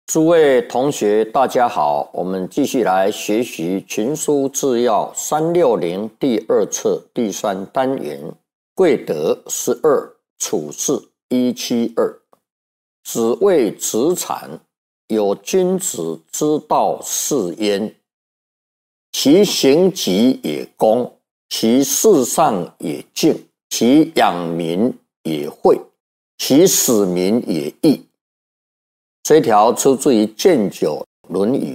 诸位同学，大家好，我们继续来学习《群书治要》360第2册第3单元，贵德12，处事172。子谓子产：有君子之道是焉，其行己也公，其事上也敬，其养民也惠，其使民也义。这一条出自于《建九·论语》。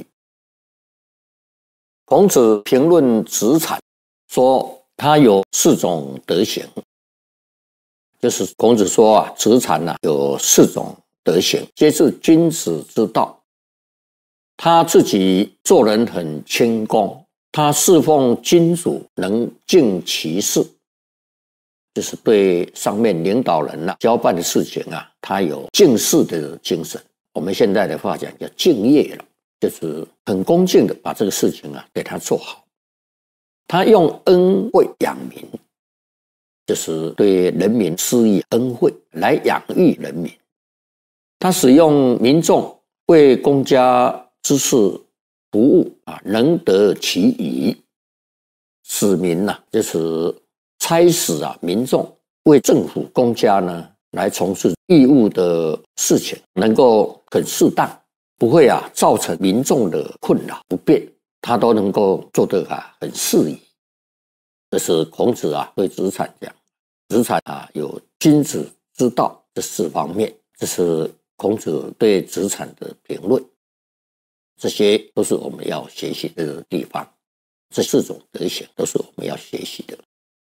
孔子评论子产，说他有4种德行，就是孔子说子产有4种德行，皆是君子之道。他自己做人很谦恭，他侍奉君主能尽其事，就是对上面领导人交办的事情他有敬事的精神。我们现在的话讲叫敬业了，就是很恭敬的把这个事情给他做好。他用恩惠养民，就是对人民施以恩惠来养育人民。他使用民众为公家之事服务能得其宜。使民就是差使民众为政府公家来从事义务的事情，能够很适当，不会造成民众的困扰不便，他都能够做得很适宜。这是孔子对子产讲，子产有君子之道这4方面，这是孔子对子产的评论。这些都是我们要学习的地方，这4种德行都是我们要学习的。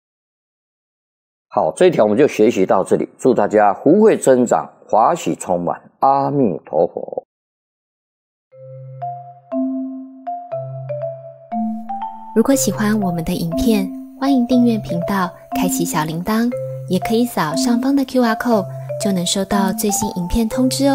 好，这一条我们就学习到这里，祝大家福慧增长，华喜充满，阿弥陀佛。 如果喜欢我们的影片，欢迎订阅频道，开启小铃铛，也可以扫上方的 QR code， 就能收到最新影片通知哦。